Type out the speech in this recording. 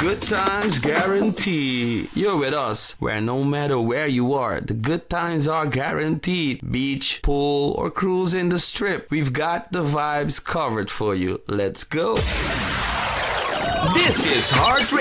Good times guaranteed. You're with us, where no matter where you are, the good times are guaranteed. Beach, pool, or cruise in the strip, we've got the vibes covered for you. Let's go. This is Heart